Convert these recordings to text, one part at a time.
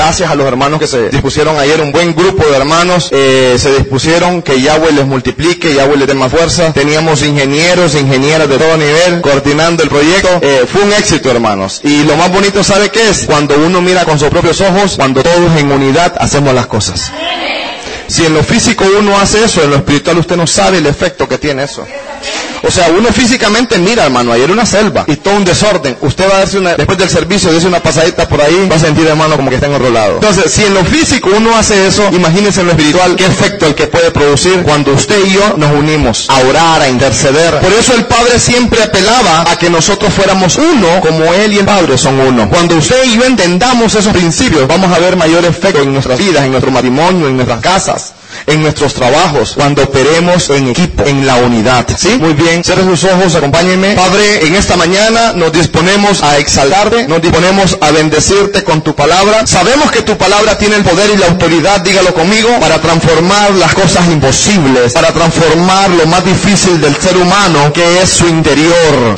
Gracias a los hermanos que se dispusieron ayer, un buen grupo de hermanos, se dispusieron que Yahweh les multiplique, Yahweh les dé más fuerza. Teníamos ingenieros, ingenieras de todo nivel coordinando el proyecto. Fue un éxito, hermanos. Y lo más bonito, ¿sabe qué es? Cuando uno mira con sus propios ojos, cuando todos en unidad hacemos las cosas. Si en lo físico uno hace eso, en lo espiritual usted no sabe el efecto que tiene eso. O sea, uno físicamente mira, hermano, ayer una selva y todo un desorden. Usted va a darse después del servicio, darse una pasadita por ahí, va a sentir, hermano, como que está enrolado. Entonces, si en lo físico uno hace eso, imagínense en lo espiritual, qué efecto el que puede producir cuando usted y yo nos unimos a orar, a interceder. Por eso el Padre siempre apelaba a que nosotros fuéramos uno, como Él y el Padre son uno. Cuando usted y yo entendamos esos principios, vamos a ver mayor efecto en nuestras vidas, en nuestro matrimonio, en nuestras casas, en nuestros trabajos, cuando operemos en equipo, en la unidad. ¿Sí? Muy bien, cierre sus ojos, acompáñenme. Padre, en esta mañana nos disponemos a exaltarte, nos disponemos a bendecirte con tu palabra. Sabemos que tu palabra tiene el poder y la autoridad, dígalo conmigo, para transformar las cosas imposibles, para transformar lo más difícil del ser humano, que es su interior.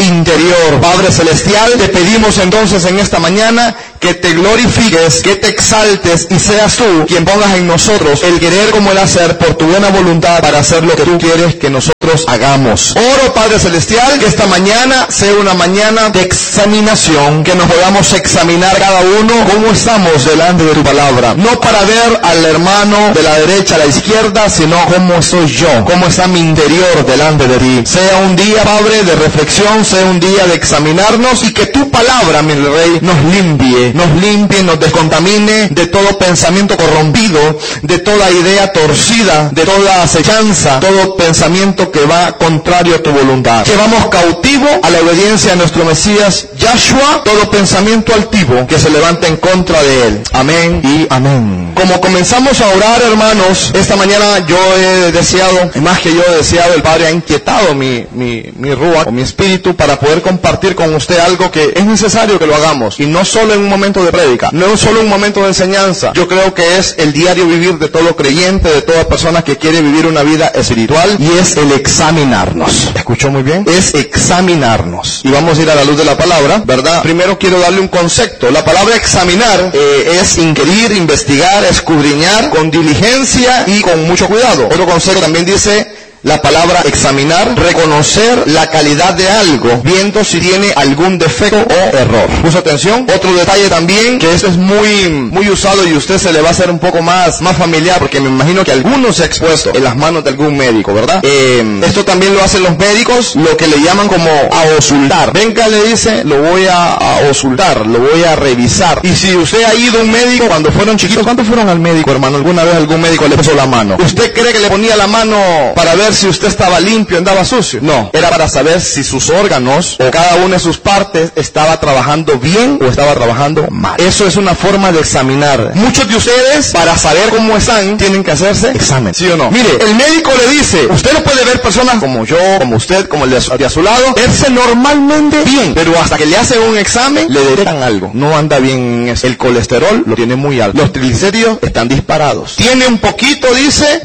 Padre celestial, te pedimos entonces en esta mañana que te glorifiques, que te exaltes y seas tú quien pongas en nosotros el querer como el hacer por tu buena voluntad para hacer lo que tú quieres que nosotros hagamos. Oro, Padre celestial, que esta mañana sea una mañana de examinación, que nos podamos examinar cada uno cómo estamos delante de tu palabra. No para ver al hermano de la derecha a la izquierda, sino cómo soy yo, cómo está mi interior delante de ti. Sea un día, Padre, de reflexión, sea un día de examinarnos y que tu palabra, mi Rey, nos limpie, nos descontamine de todo pensamiento corrompido, de toda idea torcida, de toda acechanza, todo pensamiento que va contrario a tu voluntad. Llevamos cautivo a la obediencia de nuestro Mesías Yahshua todo pensamiento altivo que se levanta en contra de él. Amén y amén. Como comenzamos a orar, hermanos, esta mañana yo he deseado, más que yo he deseado, el Padre ha inquietado mi ruach o mi espíritu para poder compartir con usted algo que es necesario que lo hagamos, y no solo en un momento de prédica, no es solo un momento de enseñanza. Yo creo que es el diario vivir de todo creyente, de toda persona que quiere vivir una vida espiritual, y es el examinarnos. ¿Escuchó muy bien? Es examinarnos. Y vamos a ir a la luz de la palabra, ¿verdad? Primero quiero darle un concepto. La palabra examinar es inquirir, investigar, escudriñar con diligencia y con mucho cuidado. Otro concepto también dice la palabra examinar, reconocer la calidad de algo, viendo si tiene algún defecto o error. ¿Puso atención? Otro detalle también, que esto es muy usado y a usted se le va a hacer un poco más familiar, porque me imagino que alguno se ha expuesto en las manos de algún médico, ¿verdad? Esto también lo hacen los médicos, lo que le llaman como auscultar. Venga, le dice, lo voy a auscultar, lo voy a revisar. Y si usted ha ido a un médico cuando fueron chiquitos, ¿cuántos fueron al médico, hermano? ¿Alguna vez algún médico le puso la mano? ¿Usted cree que le ponía la mano para ver si usted estaba limpio, andaba sucio? No, era para saber si sus órganos o cada una de sus partes estaba trabajando bien o estaba trabajando mal. Eso es una forma de examinar. Muchos de ustedes, para saber cómo están, tienen que hacerse examen, ¿sí o no? Mire, el médico le dice, usted no puede ver personas como yo, como usted, como el de a su lado, verse normalmente bien, pero hasta que le hacen un examen, le detectan algo. No anda bien eso. El colesterol lo tiene muy alto. Los triglicéridos están disparados. Tiene un poquito, dice,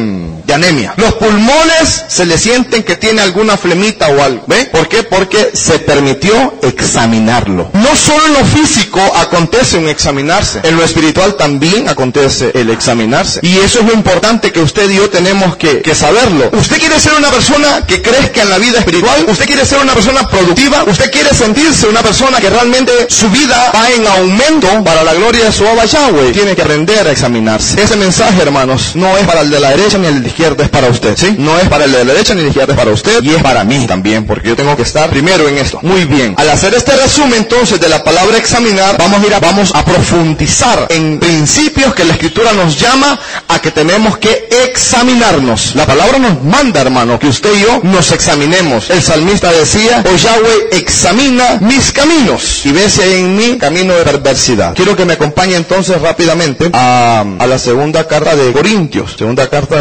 de anemia. Los pulmones se le sienten que tiene alguna flemita o algo. ¿Ve? ¿Por qué? Porque se permitió examinarlo. No solo en lo físico acontece un examinarse, en lo espiritual también acontece el examinarse. Y eso es lo importante que usted y yo tenemos que saberlo. ¿Usted quiere ser una persona que crezca en la vida espiritual? ¿Usted quiere ser una persona productiva? ¿Usted quiere sentirse una persona que realmente su vida va en aumento para la gloria de su Abba Yahweh? Tiene que aprender a examinarse. Ese mensaje, hermanos, no es para el de la derecha ni el de la izquierda, es para usted, ¿sí? No es para el de la derecha ni el de la izquierda, es para usted, y es para mí también, porque yo tengo que estar primero en esto. Muy bien. Al hacer este resumen entonces de la palabra examinar, vamos a profundizar en principios que la Escritura nos llama a que tenemos que examinarnos. La palabra nos manda, hermano, que usted y yo nos examinemos. El salmista decía, oh Yahweh, examina mis caminos y ve si hay en mí camino de perversidad. Quiero que me acompañe entonces rápidamente a la segunda carta de Corintios. Segunda carta de Corintios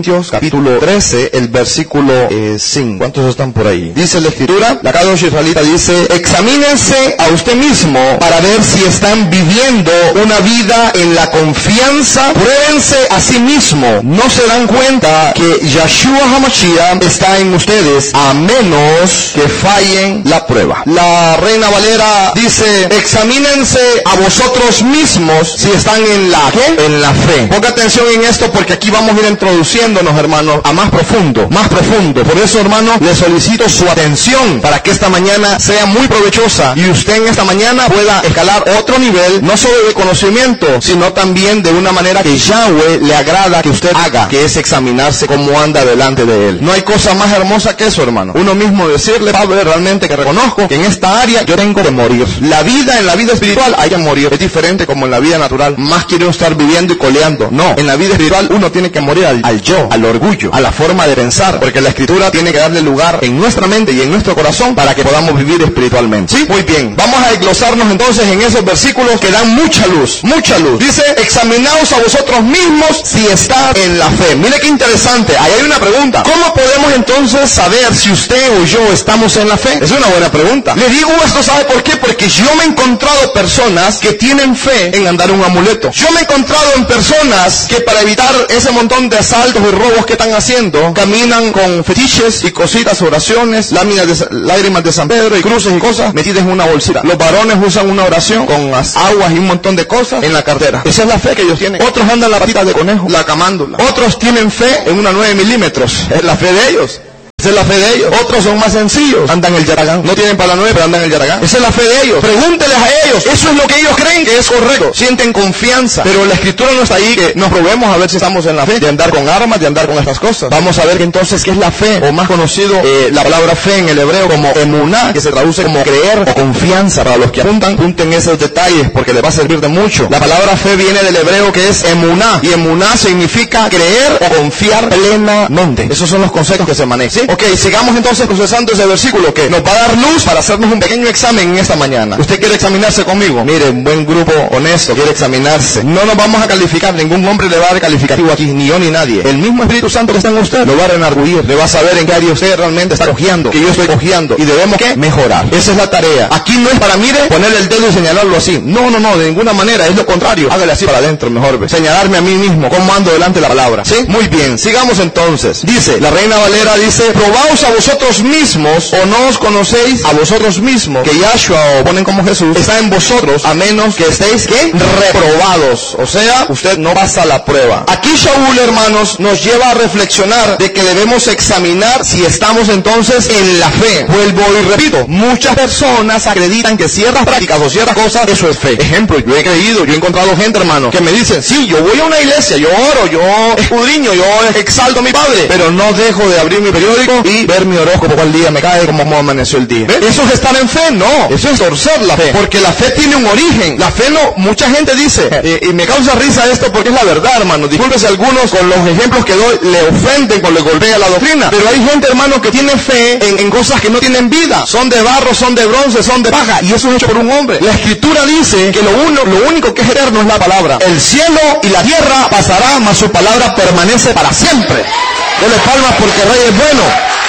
Corintios capítulo 13, el versículo 5. ¿Cuántos están por ahí? Dice la escritura, la Kadosh israelita dice, examínense a usted mismo para ver si están viviendo una vida en la confianza. Pruébense a sí mismo. No se dan cuenta que Yeshua HaMashiach está en ustedes, a menos que fallen la prueba. La Reina Valera dice, examínense a vosotros mismos si están en la ¿qué? En la fe. Ponga atención en esto porque aquí vamos a ir introduciéndonos, hermanos, a más profundo, más profundo. Por eso, hermano, le solicito su atención para que esta mañana sea muy provechosa y usted en esta mañana pueda escalar otro nivel, no solo de conocimiento, sino también de una manera que Yahweh le agrada que usted haga, que es examinarse cómo anda delante de Él. No hay cosa más hermosa que eso, hermano. Uno mismo decirle, Padre, realmente que reconozco que en esta área yo tengo que morir. La vida, en la vida espiritual hay que morir. Es diferente como en la vida natural. Más quiero estar viviendo y coleando. No, en la vida espiritual uno tiene que morir al yo, al orgullo, a la forma de pensar, porque la escritura tiene que darle lugar en nuestra mente y en nuestro corazón para que podamos vivir espiritualmente. ¿Sí? Muy bien. Vamos a desglosarnos entonces en esos versículos que dan mucha luz, mucha luz. Dice, examinaos a vosotros mismos si está en la fe. Mire qué interesante. Ahí hay una pregunta. ¿Cómo podemos entonces saber si usted o yo estamos en la fe? Es una buena pregunta. Le digo esto, ¿sabe por qué? Porque yo me he encontrado personas que tienen fe en andar un amuleto. Yo me he encontrado en personas que para evitar ese montón de asaltos y robos que están haciendo, caminan con fetiches y cositas, oraciones, lágrimas de San Pedro y cruces y cosas metidas en una bolsita. Los varones usan una oración con las aguas y un montón de cosas en la cartera. Esa es la fe que ellos tienen. Otros andan la patita de conejo, la camándula. Otros tienen fe en una 9 milímetros. Es la fe de ellos. Esa es la fe de ellos. Otros son más sencillos. Andan el yaragán. No tienen para la 9, pero andan el yaragán. Esa es la fe de ellos. Pregúnteles a ellos. Eso es lo que ellos creen que es correcto. Sienten confianza. Pero la escritura no está ahí que nos probemos a ver si estamos en la fe. De andar con armas, de andar con estas cosas. Vamos a ver que entonces qué es la fe. O más conocido, la palabra fe en el hebreo como emuná, que se traduce como creer o confianza. Para los que apunten esos detalles porque les va a servir de mucho. La palabra fe viene del hebreo que es emuná. Y emuná significa creer o confiar plenamente. Esos son los conceptos que se manejan. ¿Sí? Ok, sigamos entonces procesando ese versículo que nos va a dar luz para hacernos un pequeño examen en esta mañana. ¿Usted quiere examinarse conmigo? Mire, un buen grupo honesto quiere examinarse. No nos vamos a calificar, ningún hombre le va a dar calificativo aquí, ni yo ni nadie. El mismo Espíritu Santo que está en usted lo va a renarguir, le va a saber en qué área usted realmente está cojeando, que yo estoy cojeando, y debemos ¿qué? Mejorar. Esa es la tarea. Aquí no es para, mire, ponerle el dedo y señalarlo así. No, de ninguna manera, es lo contrario. Hágale así para adentro, mejor. Señalarme a mí mismo, cómo ando delante de la palabra. ¿Sí? Muy bien, sigamos entonces. Dice, la Reina Valera dice, probaos a vosotros mismos, o no os conocéis a vosotros mismos, que Yahshua, o ponen como Jesús, está en vosotros, a menos que estéis, ¿qué? Reprobados. O sea, usted no pasa la prueba. Aquí Shaul, hermanos, nos lleva a reflexionar de que debemos examinar si estamos entonces en la fe. Vuelvo y repito, muchas personas acreditan que ciertas prácticas o ciertas cosas, eso es fe. Ejemplo, yo he creído, yo he encontrado gente, hermano, que me dicen, sí, yo voy a una iglesia, yo oro, yo escudriño, yo exalto a mi Padre, pero no dejo de abrir mi periódico y ver mi horóscopo, cuál día me cae, cómo amaneció el día. ¿Ves? ¿Eso es estar en fe? No, eso es torcer la fe, porque la fe tiene un origen. La fe no, mucha gente dice, y me causa risa esto porque es la verdad, hermano. Disculpe si algunos con los ejemplos que doy le ofenden cuando le golpea la doctrina, pero hay gente, hermano, que tiene fe en cosas que no tienen vida. Son de barro, son de bronce, son de paja, y eso es hecho por un hombre. La escritura dice que lo único que es eterno es la palabra. El cielo y la tierra pasará, mas su palabra permanece para siempre. Dele palmas porque el Rey es bueno.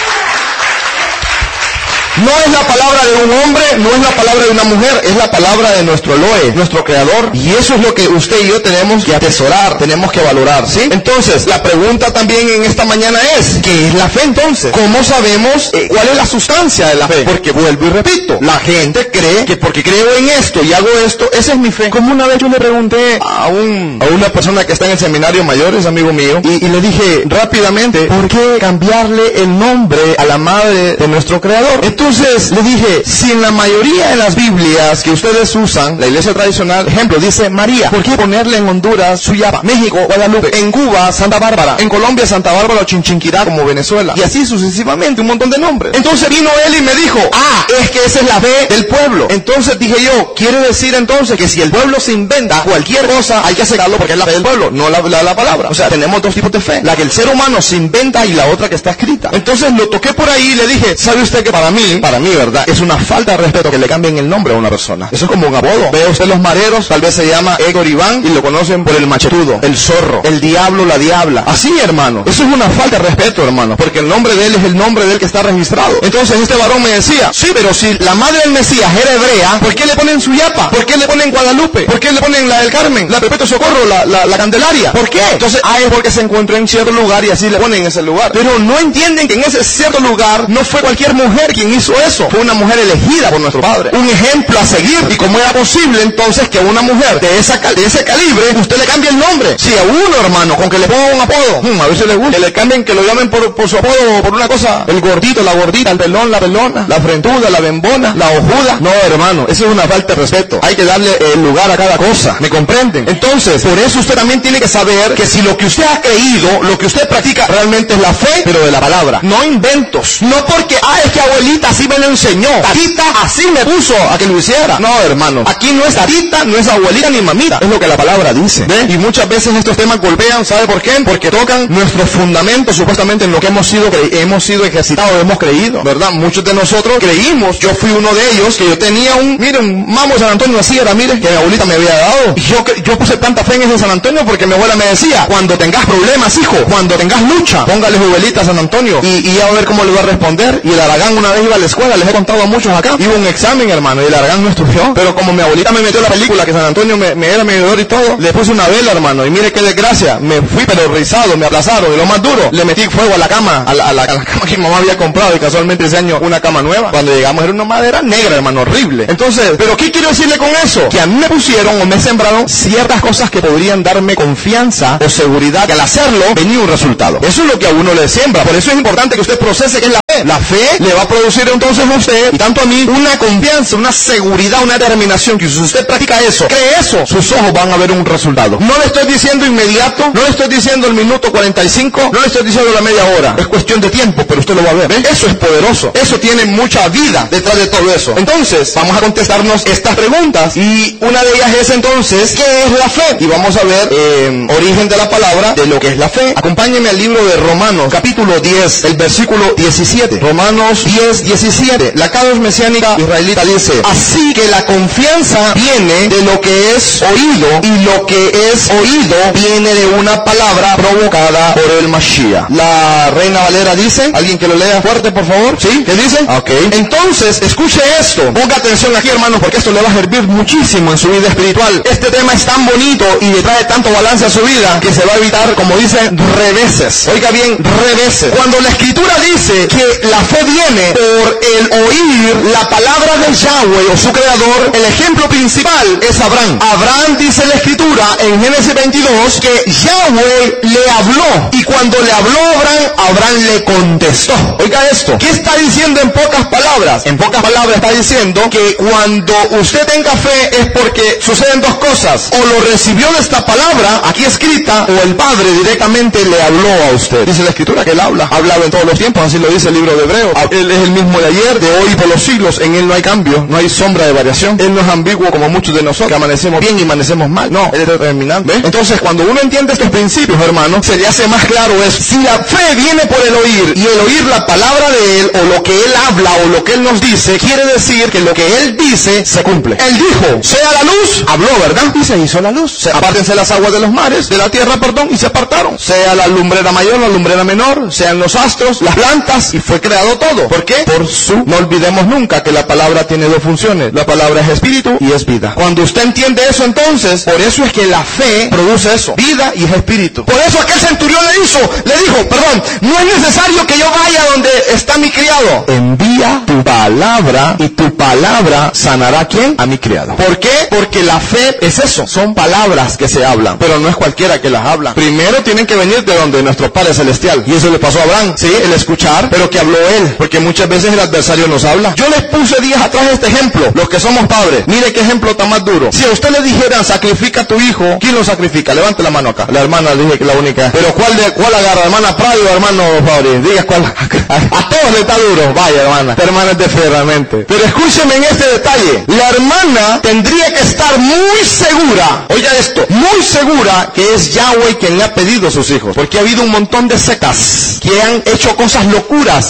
No es la palabra de un hombre, no es la palabra de una mujer, es la palabra de nuestro Elohe, nuestro Creador. Y eso es lo que usted y yo tenemos que atesorar, tenemos que valorar, ¿sí? Entonces, la pregunta también en esta mañana es, ¿qué es la fe entonces? ¿Cómo sabemos cuál es la sustancia de la fe? Porque vuelvo y repito, la gente cree que porque creo en esto y hago esto, esa es mi fe. Como una vez yo le pregunté a una persona que está en el seminario mayor, es amigo mío, y le dije rápidamente, ¿por qué cambiarle el nombre a la madre de nuestro Creador? Entonces le dije, si en la mayoría de las Biblias que ustedes usan, la iglesia tradicional, ejemplo, dice María, ¿por qué ponerle en Honduras Suyapa, México, Guadalupe, en Cuba, Santa Bárbara, en Colombia, Santa Bárbara o Chinchinquirá, como Venezuela? Y así sucesivamente, un montón de nombres. Entonces vino él y me dijo, es que esa es la fe del pueblo. Entonces dije yo, quiere decir entonces que si el pueblo se inventa cualquier cosa, hay que aceptarlo porque es la fe del pueblo, no la palabra. O sea, tenemos dos tipos de fe, la que el ser humano se inventa y la otra que está escrita. Entonces lo toqué por ahí y le dije, ¿sabe usted que para mí para mí, ¿verdad? Es una falta de respeto que le cambien el nombre a una persona. Eso es como un apodo. Ve usted los mareros, tal vez se llama Egor Iván y lo conocen por el machetudo, el zorro, el diablo, la diabla. Así, hermano. Eso es una falta de respeto, hermano, porque el nombre de él es el nombre del que está registrado. Entonces este varón me decía, sí, pero si la madre del Mesías era hebrea, ¿por qué le ponen Suyapa? ¿Por qué le ponen Guadalupe? ¿Por qué le ponen la del Carmen, la Perpetuo Socorro, la Candelaria? ¿Por qué? Entonces, es porque se encontró en cierto lugar y así le ponen en ese lugar. Pero no entienden que en ese cierto lugar no fue cualquier mujer quien hizo eso. Fue una mujer elegida por nuestro Padre. Un ejemplo a seguir. Y cómo era posible entonces que a una mujer de ese calibre usted le cambie el nombre. Si a uno, hermano, con que le ponga un apodo, a ver si le gusta, que le cambien, que lo llamen por su apodo o por una cosa, el gordito, la gordita, el pelón, la pelona, la frentuda, la bembona, la ojuda. No, hermano, eso es una falta de respeto. Hay que darle el lugar a cada cosa. ¿Me comprenden? Entonces, por eso usted también tiene que saber que si lo que usted ha creído, lo que usted practica realmente es la fe, pero de la palabra. No inventos. No porque, es que abuelita así me lo enseñó. Tatita así me puso a que lo hiciera. No, hermano. Aquí no es tatita, no es abuelita ni mamita. Es lo que la palabra dice. ¿Ve? Y muchas veces estos temas golpean, ¿sabe por qué? Porque tocan nuestros fundamentos, supuestamente en lo que hemos sido ejercitados, hemos creído, ¿verdad? Muchos de nosotros creímos, yo fui uno de ellos, que yo tenía un mamo de San Antonio así era, mire, que mi abuelita me había dado. Y yo puse tanta fe en ese San Antonio porque mi abuela me decía, cuando tengas problemas, hijo, cuando tengas lucha, póngale juvelita a San Antonio y a ver cómo le va a responder. Y el Aragán una vez iba a la escuela, les he contado a muchos acá, iba un examen, hermano, y el Aragán no estudió, pero como mi abuelita me metió la película que San Antonio me era medidor y todo, le puse una vela, hermano, y mire qué desgracia, me fui pero rizado, me aplazaron, y lo más duro, le metí fuego a la cama, a la cama que mi mamá había comprado, y casualmente ese año una cama nueva. Cuando llegamos era una madera negra, hermano, horrible. Entonces, ¿pero qué quiero decirle con eso? Que a mí me pusieron o me sembraron ciertas cosas que podrían darme confianza o seguridad que al hacerlo venía un resultado. Eso es lo que a uno le siembra. Por eso es importante que usted procese que es la fe. La fe le va a producir entonces a usted y tanto a mí una confianza, una seguridad, una determinación que si usted practica eso, cree eso, sus ojos van a ver un resultado. No le estoy diciendo inmediato, no le estoy diciendo el minuto 45, no le estoy diciendo la media hora. Es cuestión de tiempo, pero usted lo va a ver. ¿Ve? Eso es poderoso. Eso tiene mucha vida detrás de todo eso. Entonces, vamos a contestarnos estas preguntas y una de ellas es entonces, ¿qué es la fe? Y vamos a ver origen de la palabra, de lo que es la fe. Acompáñenme al libro de Romanos, capítulo 10, el versículo 17. Romanos 10, 17. La Cados Mesiánica Israelita dice, así que la confianza viene de lo que es oído y lo que es oído viene de una palabra provocada por el Mashiach. La Reina Valera dice, alguien que lo lea fuerte por favor, ¿sí? ¿Qué dice? Ok. Entonces, escuche esto, ponga atención aquí hermanos porque esto le va a servir muchísimo en su vida espiritual. Este tema es tan bonito y le trae tanto balance a su vida que se va a evitar, como dice, reveses. Oiga bien, reveses. Cuando la escritura dice que la fe viene por el oír la palabra de Yahweh o su creador, el ejemplo principal es Abraham. Abraham dice la escritura en Génesis 22 que Yahweh le habló y cuando le habló Abraham le contestó. Oiga esto, ¿qué está diciendo en pocas palabras? En pocas palabras está diciendo que cuando usted tenga fe es porque suceden dos cosas, o lo recibió de esta palabra aquí escrita o el Padre directamente le habló a usted. Dice la escritura que él habla, ha hablado en todos los tiempos, así lo dice el libro de Hebreos. Él es el mismo de ayer, de hoy y por los siglos, en él no hay cambio, no hay sombra de variación, él no es ambiguo como muchos de nosotros, que amanecemos bien y amanecemos mal, no, él es determinante. ¿Ve? Entonces cuando uno entiende estos principios, hermano, se le hace más claro es, si la fe viene por el oír y el oír la palabra de él o lo que él habla o lo que él nos dice, quiere decir que lo que él dice se cumple. Él dijo, sea la luz, habló, ¿verdad? Y se hizo la luz. Apártense las aguas de los mares, de la tierra, perdón, y se apartaron. Sea la lumbrera mayor, la lumbrera menor, sean los astros, las plantas, y fue creado todo. ¿Por qué? No olvidemos nunca que la palabra tiene dos funciones. La palabra es espíritu y es vida. Cuando usted entiende eso entonces, por eso es que la fe produce eso, vida y es espíritu. Por eso aquel centurión le dijo, perdón, no es necesario que yo vaya donde está mi criado. Envía tu palabra y tu palabra sanará ¿a quién? A mi criado. ¿Por qué? Porque la fe es eso, son palabras que se hablan, pero no es cualquiera que las habla. Primero tienen que venir de donde nuestro Padre Celestial, y eso le pasó a Abraham, ¿sí? El escuchar, pero que habló él, porque muchas veces el adversario nos habla. Yo les puse días atrás este ejemplo, los que somos padres, mire qué ejemplo tan más duro. Si a usted le dijeran, sacrifica a tu hijo, ¿quién lo sacrifica? Levante la mano acá. La hermana dije que la única. Pero ¿cuál agarra? ¿Hermana Prado o hermano Fabri? Diga cuál. A todos le está duro. Vaya, hermana. Esta hermana es de fe realmente. Pero escúcheme en este detalle. La hermana tendría que estar muy segura, oiga esto, muy segura que es Yahweh quien le ha pedido a sus hijos. Porque ha habido un montón de sectas que han hecho cosas locuras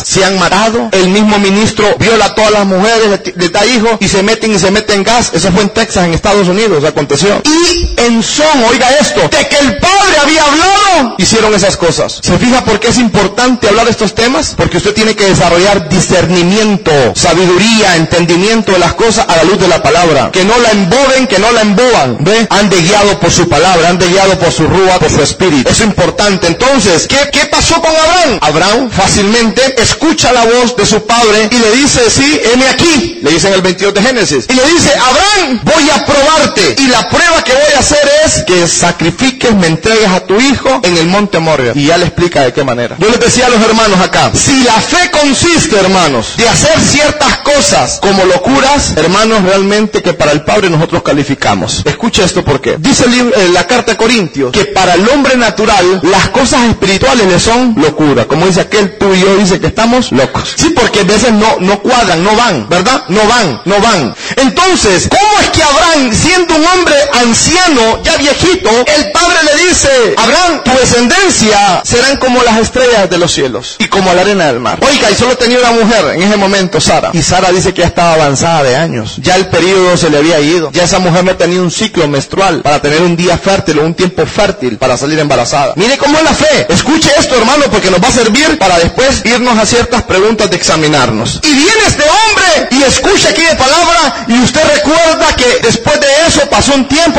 se han matado. El mismo ministro viola a todas las mujeres, les da hijos y se meten gas. Eso fue en Texas, en Estados Unidos, aconteció. Y en son, oiga esto, de que el padre había hablado, hicieron esas cosas. ¿Se fija por qué es importante hablar de estos temas? Porque usted tiene que desarrollar discernimiento, sabiduría, entendimiento de las cosas a la luz de la palabra. Que no la emboben, que no la emboban. ¿Ve? Ande guiado por su palabra, ande guiado por su rúa, por su espíritu. Eso es importante. Entonces, ¿qué pasó con Abraham? Abraham fácilmente escucha la voz de su padre y le dice, sí, heme aquí. Le dice en el 22 de Génesis. Y le dice, Abraham, voy a probarte. Y la prueba que voy a hacer es que sacrifiques, me entregues a tu hijo en el monte Moria. Y ya le explica de qué manera. Yo les decía a los hermanos acá, si la fe consiste, hermanos, de hacer ciertas cosas como locuras, hermanos, realmente que para el Padre nosotros calificamos. Escucha esto porque dice la carta a Corintios que para el hombre natural las cosas espirituales le son locura. Como dice aquel, tú y yo, dice que estamos locos. Sí, porque a veces no cuadran, no van, ¿verdad? No van. Entonces, ¿cómo es que Abraham, siendo un hombre anciano, ya viejito, el padre le dice, Abraham, tu descendencia serán como las estrellas de los cielos y como la arena del mar? Oiga, y solo tenía una mujer en ese momento, Sara. Y Sara dice que ya estaba avanzada de años. Ya el periodo se le había ido. Ya esa mujer no tenía un ciclo menstrual para tener un día fértil o un tiempo fértil para salir embarazada. Mire cómo es la fe. Escuche esto, hermano, porque nos va a servir para después irnos a ciertas preguntas de examinarnos. Y viene este hombre y escucha aquí de palabra y usted recuerda que después de eso pasó un tiempo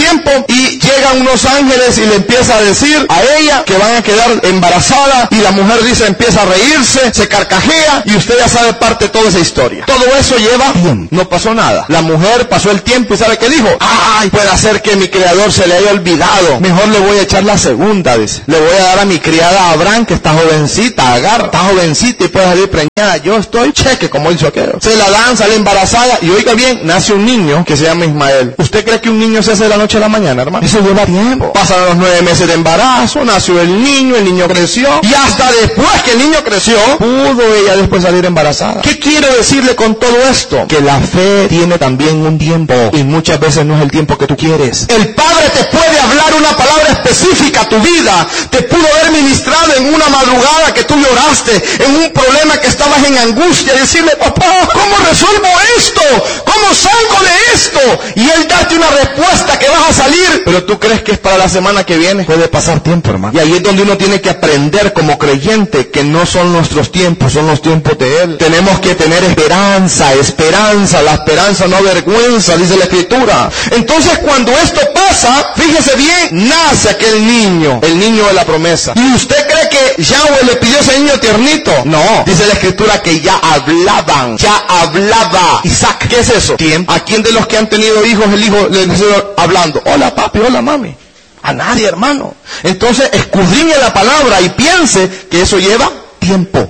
y llegan unos ángeles y le empieza a decir a ella que van a quedar embarazada y la mujer dice, empieza a reírse, se carcajea y usted ya sabe parte de toda esa historia. Todo eso lleva tiempo, no pasó nada. La mujer pasó el tiempo y ¿sabe qué dijo? Ay, puede ser que mi creador se le haya olvidado. Mejor le voy a echar la segunda, dice. Le voy a dar a mi criada Abraham, que está jovencita, Agar, está jovencita y puede salir preñada. Yo estoy cheque, como dice aquello. Se la dan, sale embarazada y oiga bien, nace un niño que se llama Ismael. ¿Usted cree que un niño se hace de la noche a la mañana, hermano? Eso lleva tiempo. Pasaron los 9 meses de embarazo, nació el niño creció y hasta después que el niño creció, pudo ella después salir embarazada. ¿Qué quiero decirle con todo esto? Que la fe tiene también un tiempo y muchas veces no es el tiempo que tú quieres. El Padre te puede hablar una palabra específica a tu vida. Te pudo haber ministrado en una madrugada que tú lloraste, en un problema que estabas en angustia y decirle, papá, ¿cómo resuelvo esto? ¿Cómo salgo de esto? Y Él darte una respuesta que vas a salir. Pero tú crees que es para la semana que viene. Puede pasar tiempo, hermano. Y ahí es donde uno tiene que aprender como creyente que no son nuestros tiempos, son los tiempos de Él. Tenemos que tener esperanza. La esperanza no avergüenza, dice la Escritura. Entonces cuando esto pasa, fíjese bien, nace aquel niño, el niño de la promesa. ¿Y usted cree que Yahweh le pidió a ese niño tiernito? No, dice la Escritura que ya hablaba Isaac. ¿Qué es eso? Tiempo. ¿A quién de los que han tenido hijos el hijo le dice hablando? Hola papi, hola mami. A nadie, hermano. Entonces escudriñe la palabra y piense que eso lleva tiempo.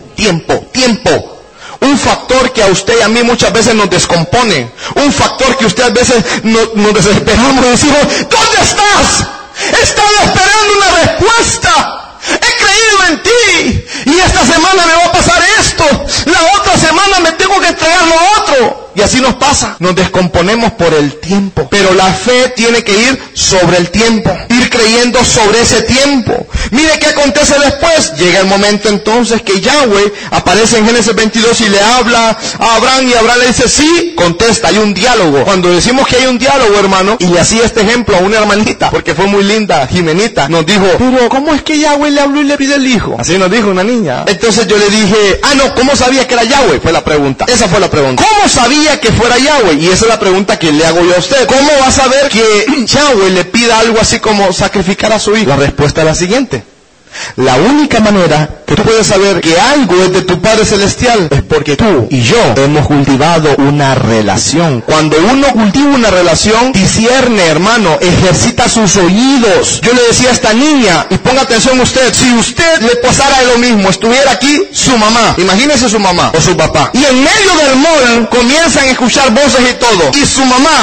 Un factor que a usted y a mí muchas veces nos descompone. Un factor que usted a veces nos desesperamos y decimos, ¿dónde estás? Estaba esperando una respuesta. He creído en ti. Y esta semana me va a pasar esto. La otra semana me tengo que entregar lo otro. Y así nos pasa. Nos descomponemos por el tiempo. Pero la fe tiene que ir sobre el tiempo. Ir creyendo sobre ese tiempo. Mire qué acontece después. Llega el momento entonces que Yahweh aparece en Génesis 22 y le habla a Abraham. Y Abraham le dice, sí, contesta. Hay un diálogo. Cuando decimos que hay un diálogo, hermano, y le hacía este ejemplo a una hermanita, porque fue muy linda, Jimenita, nos dijo, pero ¿cómo es que Yahweh le habló y le pide el hijo? Así nos dijo una niña. Entonces yo le dije, ¿cómo sabía que era Yahweh? Fue la pregunta. Esa fue la pregunta. ¿Cómo sabía que fuera Yahweh? Y esa es la pregunta que le hago yo a usted. ¿Cómo va a saber que Yahweh le pida algo así como sacrificar a su hijo? La respuesta es la siguiente. La única manera que tú puedes saber que algo es de tu Padre Celestial es porque tú y yo hemos cultivado una relación. Cuando uno cultiva una relación, discierne, hermano, ejercita sus oídos. Yo le decía a esta niña, y ponga atención usted, si usted le pasara lo mismo, estuviera aquí su mamá, imagínese su mamá o su papá, y en medio del mall comienzan a escuchar voces y todo, y su mamá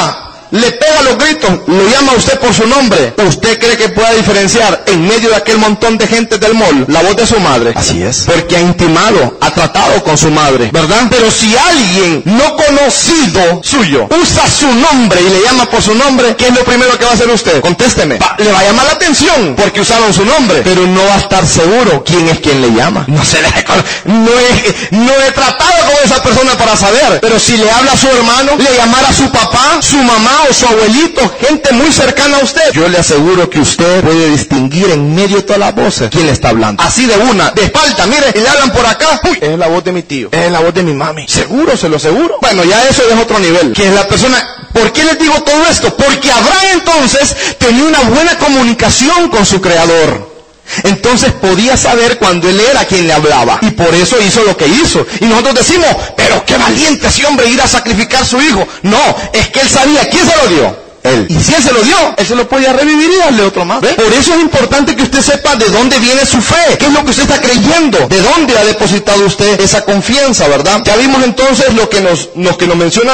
le pega los gritos, lo llama a usted por su nombre, ¿usted cree que pueda diferenciar en medio de aquel montón de gente del mall la voz de su madre? Así es. Porque ha intimado, ha tratado con su madre, ¿verdad? Pero si alguien no conocido suyo usa su nombre y le llama por su nombre, ¿qué es lo primero que va a hacer usted? Contésteme. Le va a llamar la atención porque usaron su nombre, pero no va a estar seguro quién es quien le llama. No se deje no he tratado con esa persona para saber, pero si le habla a su hermano, le llamara a su papá, su mamá o su abuelito, gente muy cercana a usted, yo le aseguro que usted puede distinguir en medio de todas las voces quién le está hablando. Así de una, de espalda, mire, y le hablan por acá, uy, es la voz de mi tío, es la voz de mi mami. ¿Seguro? ¿Se lo aseguro? Bueno, ya eso es otro nivel, que es la persona. ¿Por qué les digo todo esto? Porque Abraham entonces tenía una buena comunicación con su Creador. Entonces podía saber cuando él era quien le hablaba, y por eso hizo lo que hizo. Y nosotros decimos, pero qué valiente ese hombre ir a sacrificar a su hijo. No, es que él sabía quién se lo dio. Él. Y si él se lo dio, él se lo podía revivir y darle otro más. ¿Ve? Por eso es importante que usted sepa de dónde viene su fe, qué es lo que usted está creyendo, de dónde ha depositado usted esa confianza, ¿verdad? Ya vimos entonces lo que nos menciona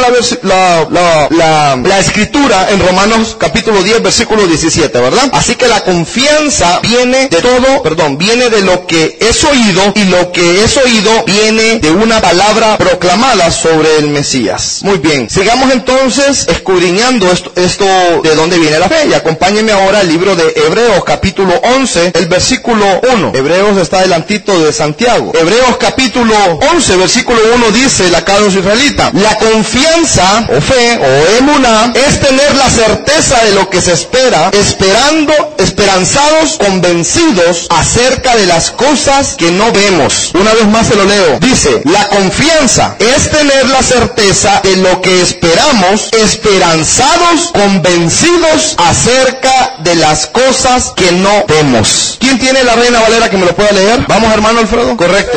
la Escritura en Romanos capítulo 10, versículo 17, ¿verdad? Así que la confianza viene de lo que es oído, y lo que es oído viene de una palabra proclamada sobre el Mesías. Muy bien, sigamos entonces escudriñando esto de dónde viene la fe. Y acompáñenme ahora al libro de Hebreos capítulo 11, el versículo 1. Hebreos está delantito de Santiago. Hebreos capítulo 11, versículo 1 dice la carta de los israelitas: la confianza, o fe, o emuná, es tener la certeza de lo que se espera, esperanzados, convencidos acerca de las cosas que no vemos. Una vez más se lo leo. Dice, la confianza es tener la certeza de lo que esperamos, esperanzados, convencidos acerca de las cosas que no vemos. ¿Quién tiene la Reina Valera que me lo pueda leer? Vamos, hermano Alfredo. Correcto.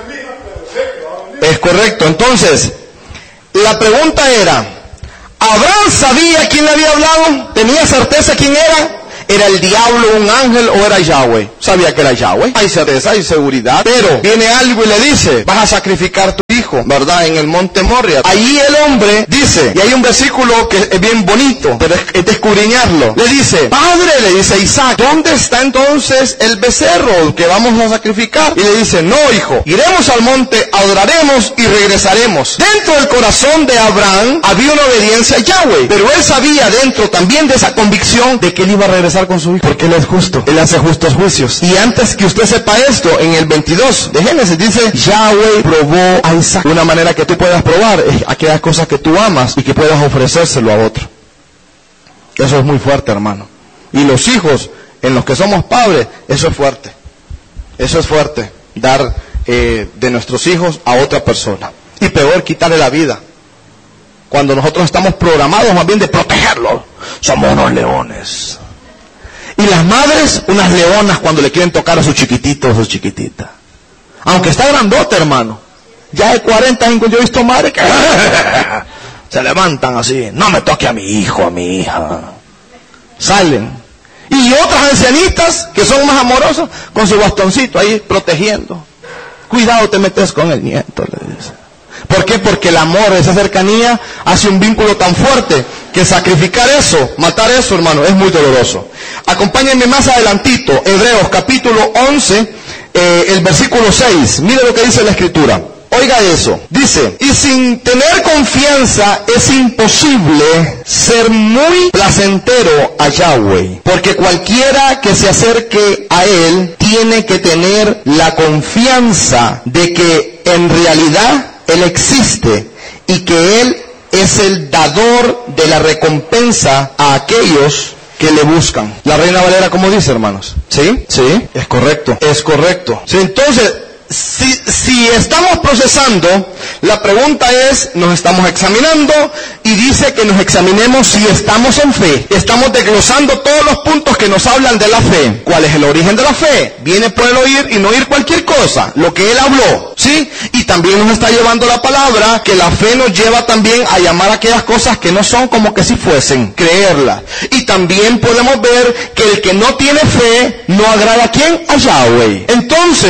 Es correcto. Entonces, la pregunta era, ¿Abraham sabía quién le había hablado? ¿Tenía certeza quién era? ¿Era el diablo, un ángel, o era Yahweh? Sabía que era Yahweh. Hay certeza, hay seguridad. Pero viene algo y le dice, vas a sacrificar tu hijo, ¿verdad? En el monte Moria. Allí el hombre dice, y hay un versículo que es bien bonito, pero es de escudriñarlo. Le dice, padre, le dice Isaac, ¿dónde está entonces el becerro que vamos a sacrificar? Y le dice, no, hijo, iremos al monte, adoraremos y regresaremos. Dentro del corazón de Abraham había una obediencia a Yahweh, pero él sabía dentro también de esa convicción de que él iba a regresar con su hijo, porque él es justo, él hace justos juicios. Y antes que usted sepa esto, en el 22 de Génesis dice, Yahweh probó a Isaac. Una manera que tú puedas probar es aquellas cosas que tú amas y que puedas ofrecérselo a otro. Eso es muy fuerte, hermano. Y los hijos en los que somos padres, eso es fuerte. Eso es fuerte, dar de nuestros hijos a otra persona. Y peor, quitarle la vida. Cuando nosotros estamos programados más bien de protegerlos. Somos unos leones. Y las madres, unas leonas cuando le quieren tocar a su chiquitito o su chiquitita. Aunque está grandote, hermano. Ya de 40 años yo he visto madres que se levantan así. No me toque a mi hijo, a mi hija. Salen. Y otras ancianitas que son más amorosas con su bastoncito ahí protegiendo. Cuidado, te metes con el nieto, le dice. ¿Por qué? Porque el amor, esa cercanía, hace un vínculo tan fuerte que sacrificar eso, matar eso, hermano, es muy doloroso. Acompáñenme más adelantito, Hebreos capítulo 11, el versículo 6. Mire lo que dice la Escritura. Oiga eso. Dice, y sin tener confianza es imposible ser muy placentero a Yahweh, porque cualquiera que se acerque a Él tiene que tener la confianza de que en realidad Él existe y que Él es el dador de la recompensa a aquellos que le buscan. La Reina Valera, ¿cómo dice, hermanos? ¿Sí? Sí, es correcto. Es correcto. Sí, entonces, si estamos procesando, la pregunta es, nos estamos examinando, y dice que nos examinemos si estamos en fe. Estamos desglosando todos los puntos que nos hablan de la fe. ¿Cuál es el origen de la fe? Viene por el oír y no oír cualquier cosa, lo que Él habló, ¿sí? Y también nos está llevando la palabra, que la fe nos lleva también a llamar a aquellas cosas que no son como que si fuesen, creerlas. Y también podemos ver que el que no tiene fe, no agrada a ¿quién? A Yahweh. Entonces,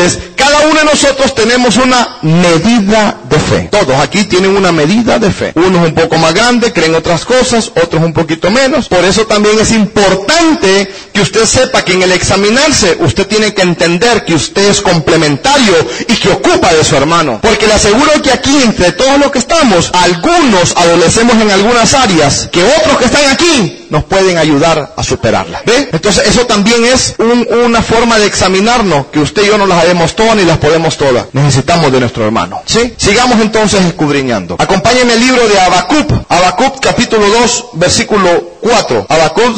Cada uno de nosotros tenemos una medida de fe. Todos aquí tienen una medida de fe. Unos un poco más grandes, creen otras cosas, otros un poquito menos. Por eso también es importante que usted sepa que en el examinarse, usted tiene que entender que usted es complementario y que ocupa de su hermano. Porque le aseguro que aquí, entre todos los que estamos, algunos adolecemos en algunas áreas que otros que están aquí nos pueden ayudar a superarla. ¿Ve? Entonces eso también es una forma de examinarnos, que usted y yo no las sabemos todas ni las podemos todas. Necesitamos de nuestro hermano. ¿Sí? Sigamos entonces escudriñando. Acompáñenme el libro de Habacuc. Habacuc capítulo 2, versículo 4. Habacuc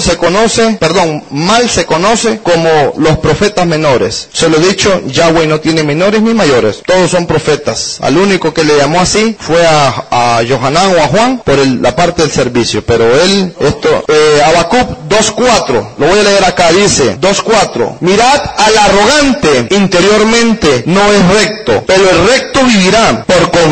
mal se conoce como los profetas menores. Se lo he dicho, Yahweh no tiene menores ni mayores. Todos son profetas. Al único que le llamó así fue a Johanán o a Juan por la parte del servicio. Pero él, Habacuc 2.4, lo voy a leer acá, dice 2.4: mirad al arrogante, interiormente no es recto, pero el recto vivirá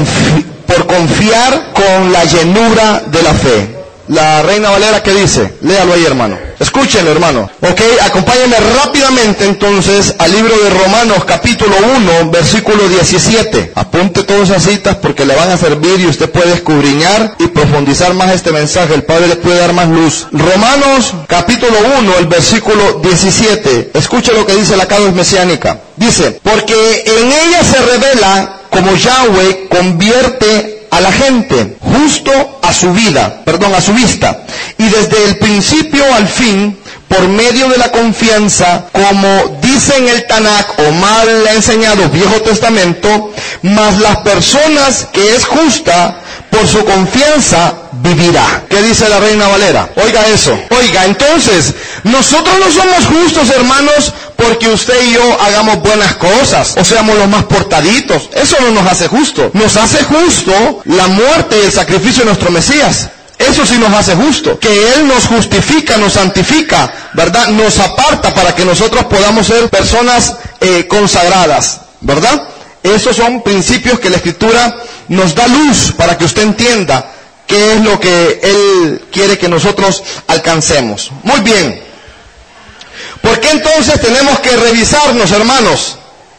por confiar con la llenura de la fe. La Reina Valera, ¿qué dice? Léalo ahí, hermano. Escúchenlo, hermano. Ok, acompáñenme rápidamente entonces al libro de Romanos capítulo 1, versículo 17. Apunte todas esas citas porque le van a servir y usted puede escudriñar y profundizar más este mensaje. El Padre le puede dar más luz. Romanos capítulo 1, el versículo 17. Escuche lo que dice la Cados Mesiánica. Dice: porque en ella se revela como Yahweh convierte a la gente justo a su vista, y desde el principio al fin, por medio de la confianza, como dice en el Tanakh, o mal ha enseñado Viejo Testamento, mas las personas que es justa, por su confianza vivirá. ¿Qué dice la Reina Valera? Oiga eso. Oiga, entonces, nosotros no somos justos, hermanos, porque usted y yo hagamos buenas cosas, o seamos los más portaditos. Eso no nos hace justo. Nos hace justo la muerte y el sacrificio de nuestro Mesías. Eso sí nos hace justo. Que Él nos justifica, nos santifica, ¿verdad? Nos aparta para que nosotros podamos ser personas consagradas, ¿verdad? Esos son principios que la Escritura nos da luz para que usted entienda qué es lo que Él quiere que nosotros alcancemos. Muy bien. ¿Por qué entonces tenemos que revisarnos, hermanos?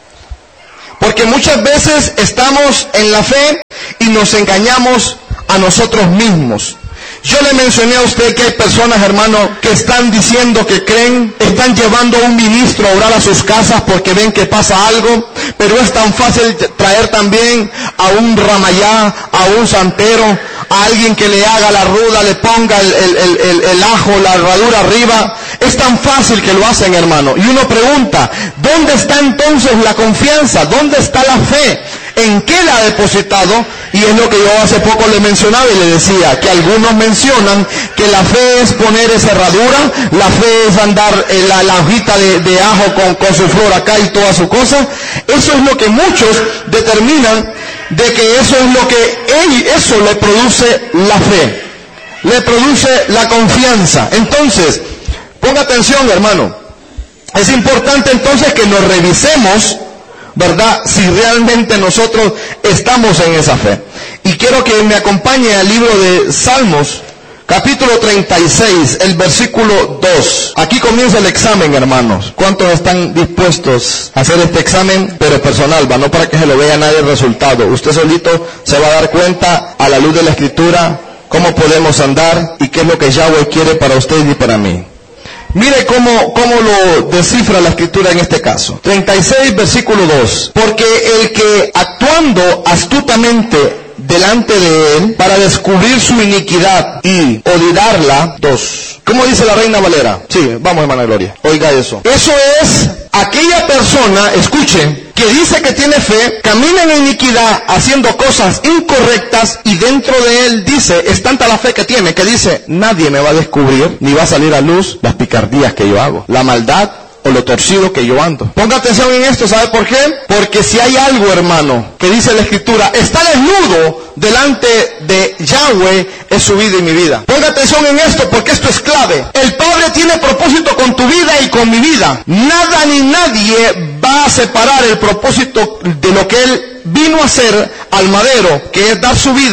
Porque muchas veces estamos en la fe y nos engañamos a nosotros mismos. Yo le mencioné a usted que hay personas, hermano, que están diciendo que creen, están llevando a un ministro a orar a sus casas porque ven que pasa algo, pero es tan fácil traer también a un ramayá, a un santero, a alguien que le haga la ruda, le ponga el ajo, la herradura arriba. Es tan fácil que lo hacen, hermano. Y uno pregunta, ¿dónde está entonces la confianza? ¿Dónde está la fe? ¿En qué la ha depositado? Y es lo que yo hace poco le mencionaba y le decía, que algunos mencionan que la fe es poner esa herradura, la fe es andar la hojita de ajo con su flor acá y toda su cosa. Eso es lo que muchos determinan de que eso es lo que eso le produce la fe, le produce la confianza. Entonces, ponga atención, hermano. Es importante entonces que nos revisemos, ¿verdad? Si realmente nosotros estamos en esa fe. Y quiero que me acompañe al libro de Salmos, capítulo 36, el versículo 2. Aquí comienza el examen, hermanos. ¿Cuántos están dispuestos a hacer este examen? Pero personal, no para que se lo vea nadie el resultado. Usted solito se va a dar cuenta, a la luz de la Escritura, cómo podemos andar y qué es lo que Yahweh quiere para usted y para mí. Mire cómo lo descifra la Escritura en este caso. 36, versículo 2. Porque el que actuando astutamente delante de él para descubrir su iniquidad y odiarla, 2. ¿Cómo dice la Reina Valera? Sí, vamos, hermana Gloria. Oiga eso. Eso es aquella persona, escuche, que dice que tiene fe, camina en iniquidad haciendo cosas incorrectas y dentro de él dice, es tanta la fe que tiene, que dice, nadie me va a descubrir ni va a salir a luz las picardías que yo hago, la maldad o lo torcido que yo ando. Ponga atención en esto, ¿sabe por qué? Porque si hay algo, hermano, que dice la Escritura, está desnudo delante de Yahweh, es su vida y mi vida. Ponga atención en esto, porque esto es clave. El Padre tiene propósito con tu vida y con mi vida. Nada ni nadie va a separar el propósito de lo que Él vino a hacer al madero, que es dar su vida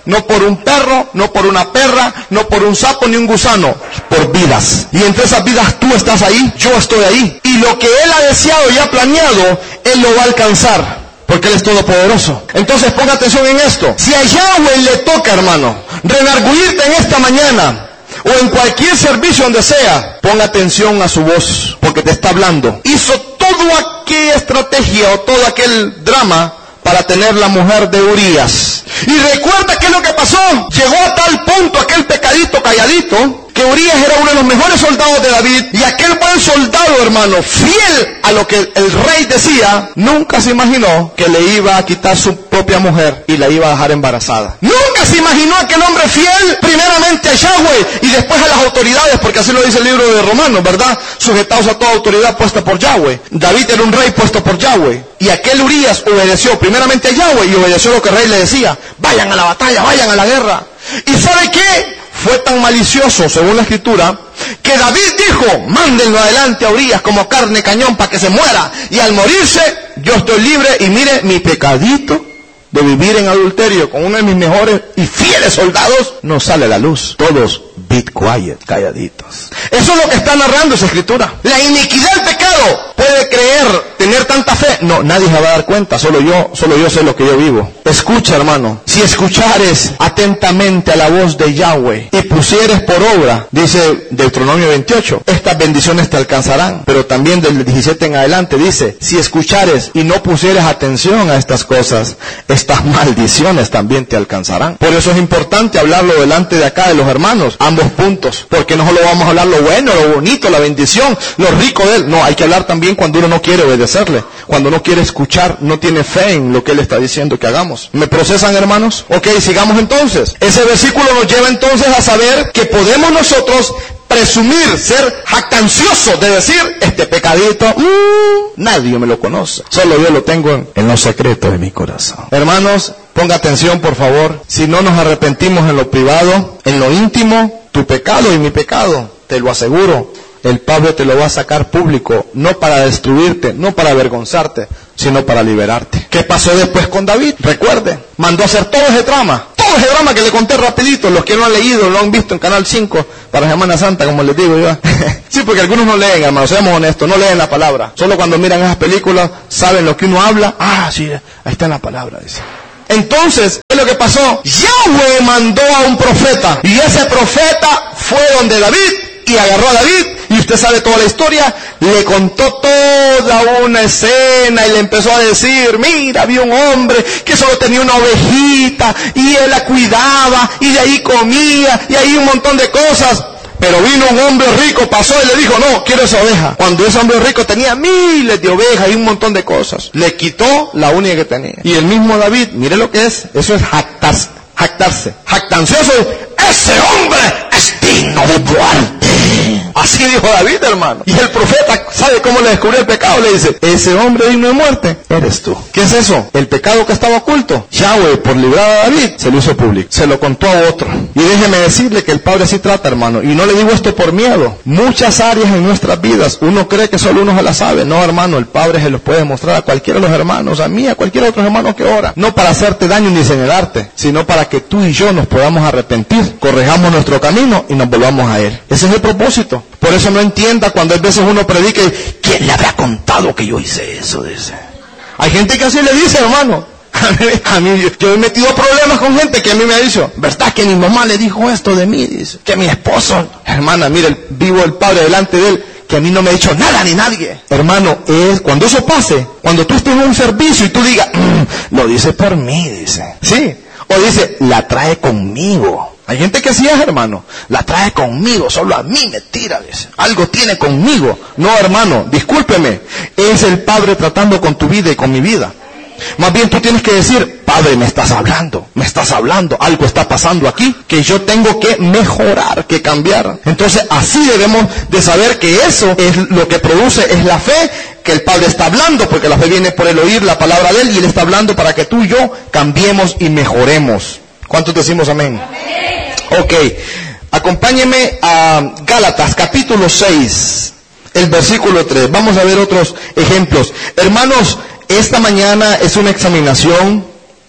no por un perro, no por una perra, no por un sapo ni un gusano, por vidas. Y entre esas vidas tú estás ahí, yo estoy ahí. Y lo que Él ha deseado y ha planeado, Él lo va a alcanzar, porque Él es todopoderoso. Entonces ponga atención en esto. Si a Yahweh le toca, hermano, redarguirte en esta mañana, o en cualquier servicio donde sea, ponga atención a su voz, porque te está hablando. Hizo toda aquella estrategia o todo aquel drama para tener la mujer de Urías. Y recuerda qué es lo que pasó. Llegó a tal punto aquel pecadito calladito, que Urías era uno de los mejores soldados de David, y aquel buen soldado, hermano, fiel a lo que el rey decía, nunca se imaginó que le iba a quitar su propia mujer y la iba a dejar embarazada. Nunca se imaginó aquel hombre fiel, primeramente a Yahweh y después a las autoridades, porque así lo dice el libro de Romanos, ¿verdad? Sujetados a toda autoridad puesta por Yahweh. David era un rey puesto por Yahweh, y aquel Urías obedeció primeramente a Yahweh y obedeció lo que el rey le decía: vayan a la batalla, vayan a la guerra. ¿Y sabe qué? Fue tan malicioso, según la escritura, que David dijo: mándenlo adelante a Urías como carne cañón para que se muera, y al morirse yo estoy libre, y mire, mi pecadito de vivir en adulterio con uno de mis mejores y fieles soldados no sale a la luz. Todos be quiet, calladitos. Eso es lo que está narrando esa escritura. La iniquidad del pecado. ¿Puede creer, tener tanta fe? No, nadie se va a dar cuenta, solo yo sé lo que yo vivo. Escucha, hermano, si escuchares atentamente a la voz de Yahweh y pusieres por obra, dice Deuteronomio 28, estas bendiciones te alcanzarán. Pero también del 17 en adelante dice: si escuchares y no pusieres atención a estas cosas, estas maldiciones también te alcanzarán. Por eso es importante hablarlo delante de acá de los hermanos, ambos puntos, porque no solo vamos a hablar lo bueno, lo bonito, la bendición, lo rico de Él. No, hay que hablar también cuando uno no quiere obedecerle, cuando no quiere escuchar, no tiene fe en lo que Él está diciendo que hagamos. ¿Me procesan, hermanos? Ok, sigamos entonces. Ese versículo nos lleva entonces a saber que podemos nosotros presumir, ser jactanciosos de decir: este pecadito, nadie me lo conoce, solo yo lo tengo en los secretos de mi corazón. Hermanos, ponga atención por favor. Si no nos arrepentimos en lo privado, en lo íntimo, tu pecado y mi pecado, te lo aseguro, el Padre te lo va a sacar público, no para destruirte, no para avergonzarte, sino para liberarte. ¿Qué pasó después con David? Recuerde, mandó a hacer todo ese drama que le conté rapidito. Los que no han leído, lo han visto en Canal 5 para Semana Santa, como les digo yo. Sí, porque algunos no leen, hermanos, seamos honestos, no leen la palabra. Solo cuando miran esas películas, saben lo que uno habla. Ah, sí, ahí está en la palabra, dice. Entonces, ¿qué es lo que pasó? Yahweh mandó a un profeta, y ese profeta fue donde David, y agarró a David, y usted sabe toda la historia, le contó toda una escena, y le empezó a decir: mira, había un hombre que solo tenía una ovejita, y él la cuidaba, y de ahí comía, y ahí un montón de cosas. Pero vino un hombre rico, pasó y le dijo: no, quiero esa oveja. Cuando ese hombre rico tenía miles de ovejas y un montón de cosas, le quitó la única que tenía. Y el mismo David, mire lo que es, eso es jactarse, jactancioso. Ese hombre es digno de muerte. Así dijo David, hermano. Y el profeta, ¿sabe cómo le descubrió el pecado? Le dice: ese hombre digno de muerte eres tú. ¿Qué es eso? El pecado que estaba oculto. Yahweh, por librar a David, se lo hizo público, se lo contó a otro. Y déjeme decirle que el Padre así trata, hermano. Y no le digo esto por miedo. Muchas áreas en nuestras vidas, uno cree que solo uno se las sabe. No, hermano, el Padre se los puede mostrar a cualquiera de los hermanos, a mí, a cualquier otro hermano que ora. No para hacerte daño ni señalarte, sino para que tú y yo nos podamos arrepentir, corrijamos nuestro camino y nos volvamos a Él. Ese es el propósito. Por eso no entienda cuando a veces uno predica: ¿quién le habrá contado que yo hice eso? Dice. Hay gente que así le dice, hermano. A mí, yo he metido problemas con gente que a mí me ha dicho: ¿verdad que mi mamá le dijo esto de mí? Dice, que mi esposo. Hermana, mire, vivo el Padre delante de Él, que a mí no me ha dicho nada ni nadie. Hermano, cuando eso pase, cuando tú estés en un servicio y tú digas: lo dice por mí, dice. Sí. O dice: la trae conmigo. Hay gente que así es, hermano. La trae conmigo, solo a mí me tira, dice. Algo tiene conmigo. No, hermano, discúlpeme. Es el Padre tratando con tu vida y con mi vida. Más bien tú tienes que decir: Padre, me estás hablando, algo está pasando aquí que yo tengo que mejorar, que cambiar. Entonces así debemos de saber que eso es lo que produce, es la fe, que el Padre está hablando, porque la fe viene por el oír la palabra de Él, y Él está hablando para que tú y yo cambiemos y mejoremos. ¿Cuántos decimos amén? Amén. Ok, acompáñeme a Gálatas capítulo 6, el versículo 3. Vamos a ver otros ejemplos. Hermanos, esta mañana es una examinación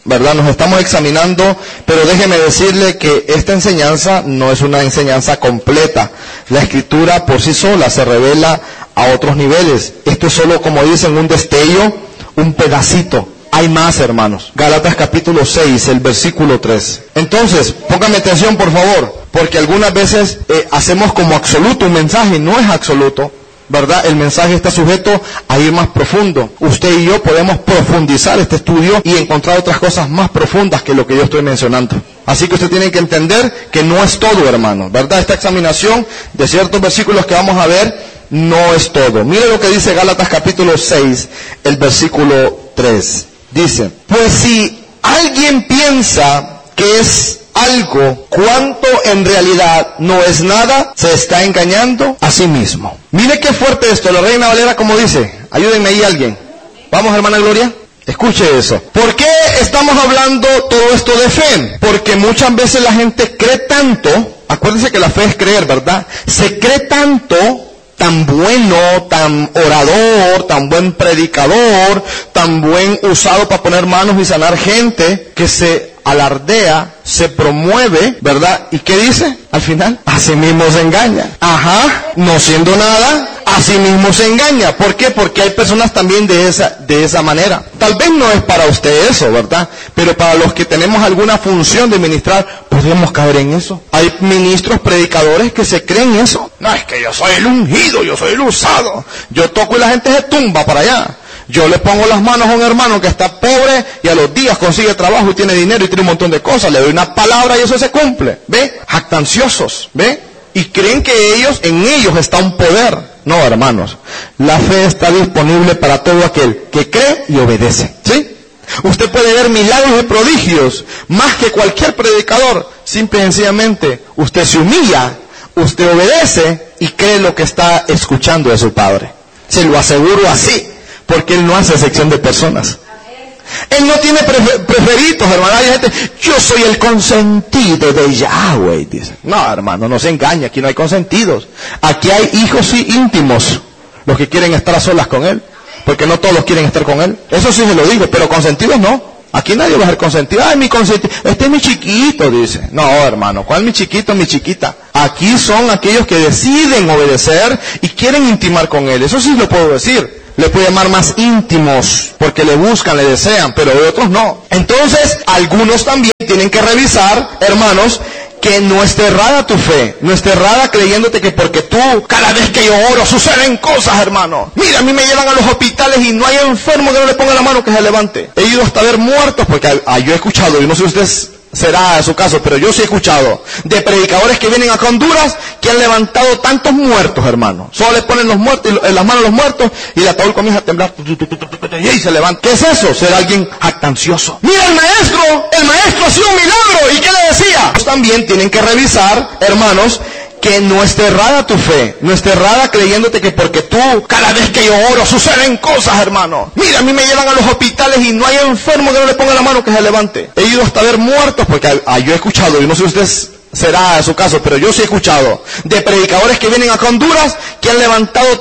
¿verdad? Nos estamos examinando, pero déjeme decirle que esta enseñanza no es una enseñanza completa. La Escritura por sí sola se revela a otros niveles. Esto es solo, como dicen, un destello, un pedacito. Hay más, hermanos. Gálatas capítulo 6, el versículo 3. Entonces, póngame atención, por favor, porque algunas veces hacemos como absoluto un mensaje, no es absoluto, ¿verdad? El mensaje está sujeto a ir más profundo. Usted y yo podemos profundizar este estudio y encontrar otras cosas más profundas que lo que yo estoy mencionando. Así que usted tiene que entender que no es todo, hermano, ¿verdad? Esta examinación de ciertos versículos que vamos a ver no es todo. Mire lo que dice Gálatas capítulo 6, el versículo 3. Dice, pues si alguien piensa que es algo cuanto en realidad no es nada, se está engañando a sí mismo. Mire qué fuerte esto, la Reina Valera como dice, ayúdenme ahí alguien. Vamos, hermana Gloria, escuche eso. ¿Por qué estamos hablando todo esto de fe? Porque muchas veces la gente cree tanto, acuérdense que la fe es creer, ¿verdad? Se cree tanto, tan bueno, tan orador, tan buen predicador, tan buen usado para poner manos y sanar gente, que se alardea, se promueve, ¿verdad? ¿Y qué dice? Al final, a sí mismo se engaña. Ajá, no siendo nada, a sí mismo se engaña. ¿Por qué? Porque hay personas también de esa manera. Tal vez no es para usted eso, ¿verdad? Pero para los que tenemos alguna función de ministrar, podemos caer en eso. Hay ministros, predicadores que se creen eso. No, es que yo soy el ungido, yo soy el usado. Yo toco y la gente se tumba para allá. Yo le pongo las manos a un hermano que está pobre y a los días consigue trabajo y tiene dinero y tiene un montón de cosas. Le doy una palabra y eso se cumple. ¿Ve? Jactanciosos. ¿Ve? Y creen que en ellos está un poder. No, hermanos. La fe está disponible para todo aquel que cree y obedece. ¿Sí? Usted puede ver milagros y prodigios más que cualquier predicador. Simple y sencillamente, usted se humilla, usted obedece y cree lo que está escuchando de su Padre. Se lo aseguro así. Porque Él no hace excepción de personas. Él no tiene preferidos, hermano. Hay gente, yo soy el consentido de Yahweh, dice. No, hermano, no se engañe, aquí no hay consentidos. Aquí hay hijos íntimos, los que quieren estar a solas con Él. Porque no todos quieren estar con Él. Eso sí se lo digo, pero consentidos no. Aquí nadie va a ser consentido. Ay, mi consentido, este es mi chiquito, dice. No, hermano, ¿cuál mi chiquito, mi chiquita? Aquí son aquellos que deciden obedecer y quieren intimar con Él. Eso sí lo puedo decir. Le puede llamar más íntimos, porque le buscan, le desean, pero de otros no. Entonces, algunos también tienen que revisar, hermanos, que no esté errada tu fe, no esté errada creyéndote que porque tú, cada vez que yo oro, suceden cosas, hermano. Mira, a mí me llevan a los hospitales y no hay enfermo que no le ponga la mano que se levante. He ido hasta ver muertos, porque yo he escuchado, y no sé si ustedes será su caso, pero yo sí he escuchado de predicadores que vienen acá a Honduras que han levantado tantos muertos, hermano. Solo le ponen los muertos, en las manos a los muertos y el ataúd comienza a temblar y se levanta. ¿Qué es eso? Ser alguien jactancioso. Mira, el maestro hacía un milagro. ¿Y qué le decía? Pues también tienen que revisar, hermanos, que no esté errada tu fe, no esté errada creyéndote que porque tú, cada vez que yo oro, suceden cosas, hermano. Mira, a mí me llevan a los hospitales y no hay enfermo que no le ponga la mano que se levante. He ido hasta ver muertos, porque yo he escuchado, y no sé si ustedes será su caso, pero yo sí he escuchado de predicadores que vienen acá a Honduras que han levantado